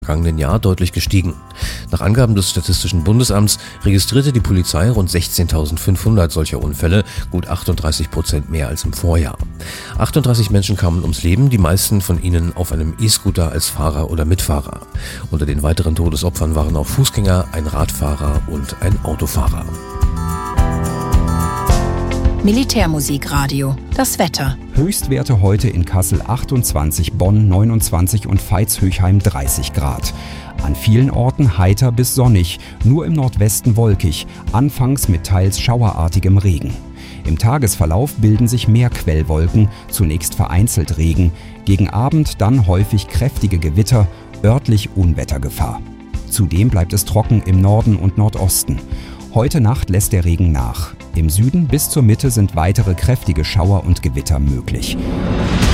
vergangenen Jahr deutlich gestiegen. Nach Angaben des Statistischen Bundesamts registrierte die Polizei rund 16.500 solcher Unfälle, gut 38% mehr als im Vorjahr. 38 Menschen kamen ums Leben, die meisten von ihnen auf einem E-Scooter als Fahrer oder Mitfahrer. Unter den weiteren Todesopfern waren auch Fußgänger, ein Radfahrer und ein Autofahrer. Militärmusikradio. Das Wetter. Höchstwerte heute in Kassel 28, Bonn 29 und Veitshöchheim 30 Grad. An vielen Orten heiter bis sonnig, nur im Nordwesten wolkig, anfangs mit teils schauerartigem Regen. Im Tagesverlauf bilden sich mehr Quellwolken, zunächst vereinzelt Regen, gegen Abend dann häufig kräftige Gewitter, örtlich Unwettergefahr. Zudem bleibt es trocken im Norden und Nordosten. Heute Nacht lässt der Regen nach. Im Süden bis zur Mitte sind weitere kräftige Schauer und Gewitter möglich.